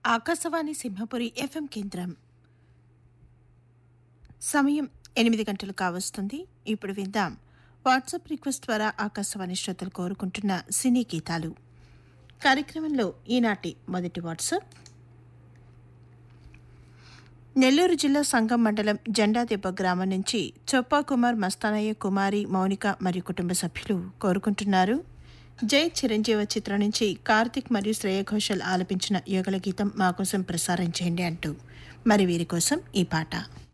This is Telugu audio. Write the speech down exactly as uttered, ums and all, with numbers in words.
ఆకాశవాణి సింహపురి ఎఫ్ఎం కేంద్రం. సమయం ఎనిమిది గంటలు కావస్తుంది. ఇప్పుడు విందాం వాట్సాప్ రిక్వెస్ట్ ద్వారా ఆకాశవాణి శ్రోతలు కోరుకుంటున్న సినీ గీతాలు కార్యక్రమంలో. ఈనాటి మొదటి వాట్సాప్ నెల్లూరు జిల్లా సంగం మండలం జెండాదెబ్బ గ్రామం నుంచి చొప్పా కుమార్, మస్తానయ్య, కుమారి, మౌనిక మరియు కుటుంబ సభ్యులు కోరుకుంటున్నారు. జై చిరంజీవ చిత్రం నుంచి కార్తిక్ మరియు శ్రేయ ఘోషల్ ఆలపించిన యుగల గీతం మా కోసం ప్రసారం చేయండి అంటూ. మరి వీరి కోసం ఈ పాట.